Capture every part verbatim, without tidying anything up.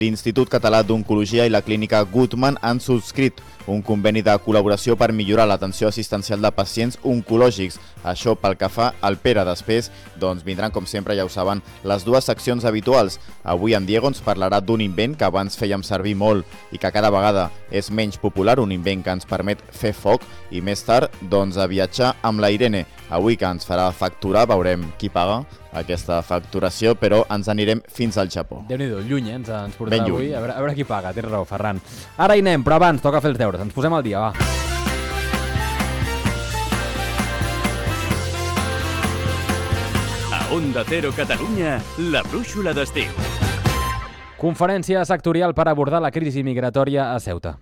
L'Institut Català d'Oncologia i la Clínica Guttmann han subscrit un conveni de col·laboració per millorar l'atenció assistencial de pacients oncològics. Això pel que fa al Pere. Després, doncs vindran, com sempre, ja ho saben, les dues seccions habituals. Avui en Diego ens parlarà d'un invent que abans fèiem servir molt i que cada vegada és menys popular, un invent que ens permet fer foc, i més tard, doncs, a viatjar amb la Irene. Avui que ens farà facturar, veurem qui paga aquesta facturació, però ens anirem fins al Japó. Déu-n'hi-do, lluny, eh? Ens, ens portarà avui. A veure, a veure qui paga, tens raó, Ferran. Ara hi anem, però abans toca fer els deures. Ens posem al dia, va. A Onda Cero Catalunya, la brúixola d'estiu. Conferència sectorial per abordar la crisi migratòria a Ceuta.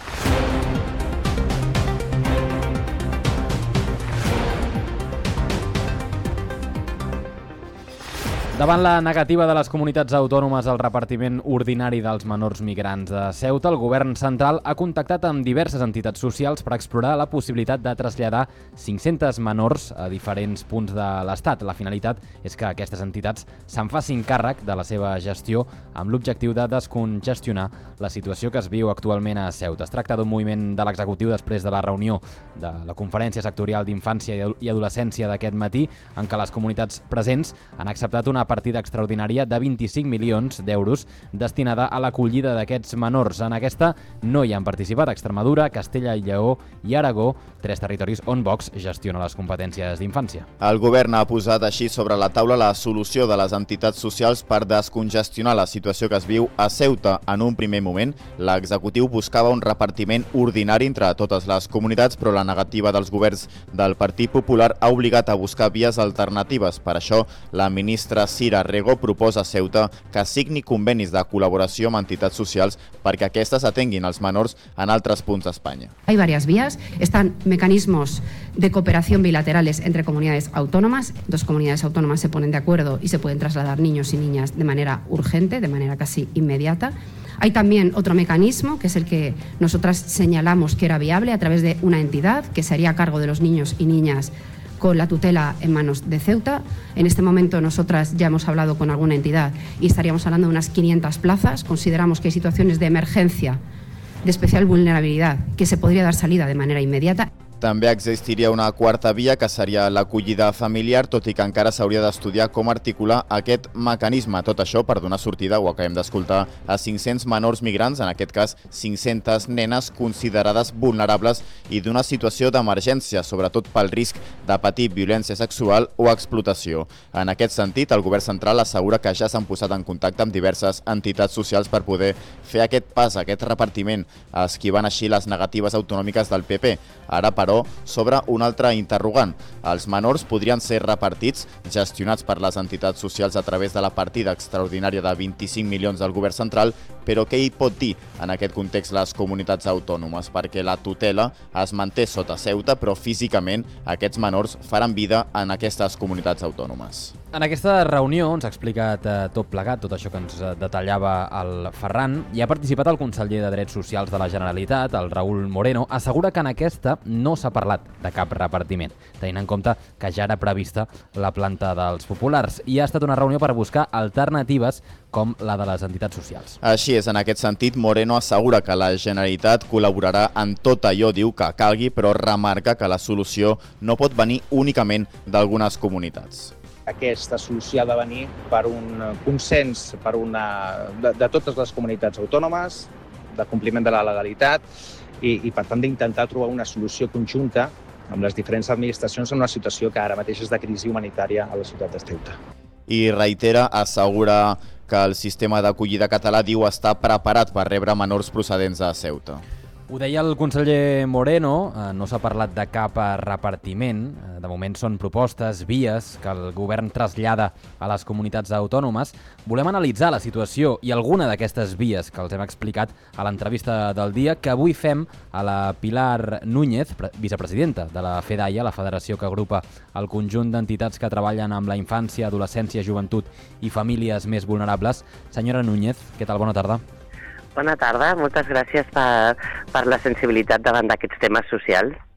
Davant la negativa de les comunitats autònomes al repartiment ordinari dels menors migrants a Ceuta, el govern central ha contactat amb diverses entitats socials per explorar la possibilitat de traslladar cinc-cents menors a diferents punts de l'Estat. La finalitat és que aquestes entitats se'n facin càrrec de la seva gestió amb l'objectiu de descongestionar la situació que es viu actualment a Ceuta. Es tracta d'un moviment de l'executiu després de la reunió de la Conferència Sectorial d'Infància i Adolescència d'aquest matí, en què les comunitats presents han acceptat una partida extraordinària de vint-i-cinc milions d'euros destinada a l'acollida d'aquests menors. En aquesta no hi han participat Extremadura, Castella i Lleó i Aragó, tres territoris on Vox gestiona les competències d'infància. El govern ha posat així sobre la taula la solució de les entitats socials per descongestionar la situació que es viu a Ceuta. En un primer moment, l'executiu buscava un repartiment ordinari entre totes les comunitats, però la negativa dels governs del Partit Popular ha obligat a buscar vies alternatives. Per això, la ministra Sira Rego proposa a Ceuta que signi convenis de col·laboració amb entitats socials perquè aquestes atenguin els menors en altres punts d'Espanya. Hay varias vías, están mecanismos de cooperación bilaterales entre comunidades autónomas. Dos comunidades autónomas se ponen de acuerdo y se pueden trasladar niños y niñas de manera urgente, de manera casi inmediata. Hay también otro mecanismo, que es el que nosotras señalamos que era viable a través de una entidad que se haría a cargo de los niños y niñas con la tutela en manos de Ceuta. En este momento nosotras ya hemos hablado con alguna entidad y estaríamos hablando de unas quinientas plazas. Consideramos que hay situaciones de emergencia, de especial vulnerabilidad, que se podría dar salida de manera inmediata. També existiria una quarta via, que seria l'acollida familiar, tot i que encara s'hauria d'estudiar com articular aquest mecanisme. Tot això per donar sortida, ho acabem d'escoltar, a cinc-cents menors migrants, en aquest cas cinc-centes nenes considerades vulnerables i d'una situació d'emergència, sobretot pel risc de patir violència sexual o explotació. En aquest sentit, el govern central assegura que ja s'han posat en contacte amb diverses entitats socials per poder fer aquest pas, aquest repartiment, esquivant així les negatives autonòmiques del P P. Ara, però, s'obre un altre interrogant. Els menors podrien ser repartits, gestionats per les entitats socials a través de la partida extraordinària de vint-i-cinc milions del govern central, però què hi pot dir en aquest context les comunitats autònomes? Perquè la tutela es manté sota Ceuta, però físicament aquests menors faran vida en aquestes comunitats autònomes. En aquesta reunió ens ha explicat eh, tot plegat, tot això que ens detallava el Ferran, i ha participat el conseller de Drets Socials de la Generalitat, el Raúl Moreno. Assegura que en aquesta no s'ha parlat de cap repartiment, tenint en compte que ja era prevista la planta dels populars, i ha estat una reunió per buscar alternatives com la de les entitats socials. Així és, en aquest sentit, Moreno assegura que la Generalitat col·laborarà en tot allò, diu, que calgui, però remarca que la solució no pot venir únicament d'algunes comunitats. Aquesta solució ha de venir per un consens per una, de, de totes les comunitats autònomes, de compliment de la legalitat i, i per tant, d'intentar trobar una solució conjunta amb les diferents administracions en una situació que ara mateix és de crisi humanitària a la ciutat de Ceuta. I reitera, assegura que el sistema d'acollida català, diu, està preparat per rebre menors procedents a Ceuta. Ho deia el conseller Moreno, eh, no s'ha parlat de cap repartiment. Eh, de moment són propostes, vies que el govern trasllada a les comunitats autònomes. Volem analitzar la situació i alguna d'aquestes vies que els hem explicat a l'entrevista del dia, que avui fem a la Pilar Núñez, vicepresidenta de la FEDAIA, la federació que agrupa el conjunt d'entitats que treballen amb la infància, adolescència, joventut i famílies més vulnerables. Senyora Núñez, què tal? Bona tarda. Bona tarda, moltes gràcies per, per la sensibilitat davant d'aquests temes socials.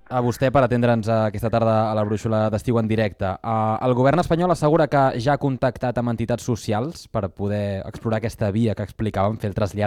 a vostè per atendre'ns aquesta tarda a la brúixola d'estiu en directe. El govern espanyol assegura que ja ha contactat amb entitats socials per poder explorar aquesta via que explicàvem, fer el trasllat